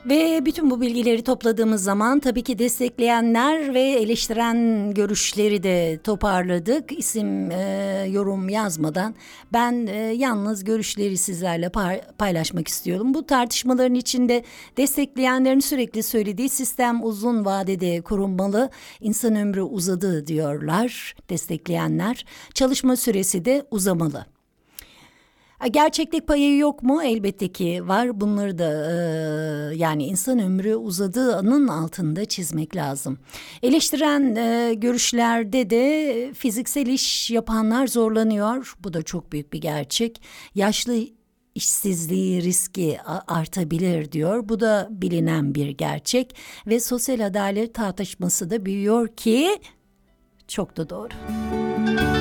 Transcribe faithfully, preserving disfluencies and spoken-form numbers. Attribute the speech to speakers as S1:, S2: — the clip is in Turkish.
S1: Ve bütün bu bilgileri topladığımız zaman tabii ki destekleyenler ve eleştiren görüşleri de toparladık. İsim, e, yorum yazmadan ben e, yalnız görüşleri sizlerle par- paylaşmak istiyorum. Bu tartışmaların içinde destekleyenlerin sürekli söylediği sistem uzun vadede korunmalı, insan ömrü uzadı diyorlar destekleyenler. Çalışma süresi de uzamalı. Gerçeklik payı yok mu? Elbette ki var. Bunları da e, yani insan ömrü uzadığının altında çizmek lazım. Eleştiren e, görüşlerde de fiziksel iş yapanlar zorlanıyor. Bu da çok büyük bir gerçek. Yaşlı işsizliği riski artabilir diyor. Bu da bilinen bir gerçek ve sosyal adalet tartışması da büyüyor ki çok da doğru.